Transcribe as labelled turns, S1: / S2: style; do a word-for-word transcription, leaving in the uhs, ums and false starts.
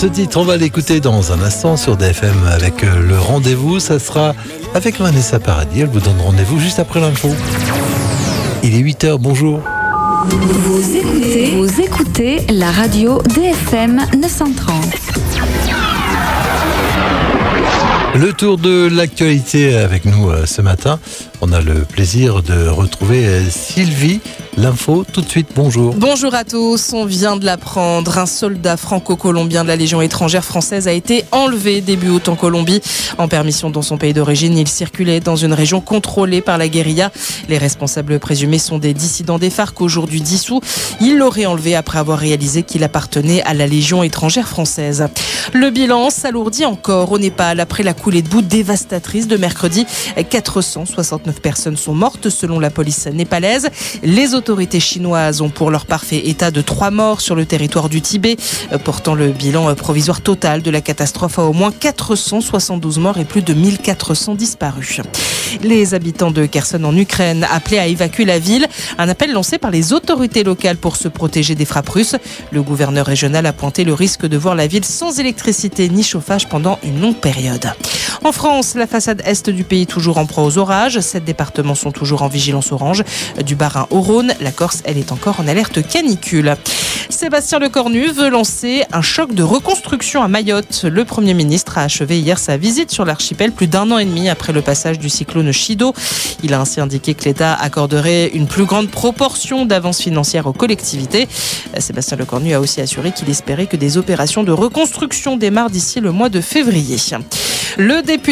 S1: Ce titre, on va l'écouter dans un instant sur D F M avec le rendez-vous. Ça sera avec Vanessa Paradis. Elle vous donne rendez-vous juste après l'info. Il est huit heures, bonjour.
S2: Vous écoutez, vous écoutez la radio D F M neuf cent trente.
S1: Le tour de l'actualité avec nous ce matin. On a le plaisir de retrouver Sylvie. L'info tout de suite, bonjour.
S3: Bonjour à tous, on vient de l'apprendre. Un soldat franco-colombien de la Légion étrangère française a été enlevé début août en Colombie. En permission dans son pays d'origine, il circulait dans une région contrôlée par la guérilla. Les responsables présumés sont des dissidents des FARC, aujourd'hui dissous. Il l'aurait enlevé après avoir réalisé qu'il appartenait à la Légion étrangère française. Le bilan s'alourdit encore au Népal après la coulée de boue dévastatrice de mercredi. quatre cent soixante-neuf personnes sont mortes selon la police népalaise. Les autorités chinoises ont pour leur part fait état de trois morts sur le territoire du Tibet, portant le bilan provisoire total de la catastrophe à au moins quatre cent soixante-douze morts et plus de mille quatre cents disparus. Les habitants de Kherson en Ukraine appelés à évacuer la ville, un appel lancé par les autorités locales pour se protéger des frappes russes. Le gouverneur régional a pointé le risque de voir la ville sans électricité ni chauffage pendant une longue période. En France, la façade est du pays toujours en proie aux orages. Sept départements sont toujours en vigilance orange. Du Bas-Rhin au Rhône, la Corse, elle est encore en alerte canicule. Sébastien Lecornu veut lancer un choc de reconstruction à Mayotte. Le Premier ministre a achevé hier sa visite sur l'archipel plus d'un an et demi après le passage du cyclone Chido. Il a ainsi indiqué que l'État accorderait une plus grande proportion d'avances financières aux collectivités. Sébastien Lecornu a aussi assuré qu'il espérait que des opérations de reconstruction démarrent d'ici le mois de février. Le député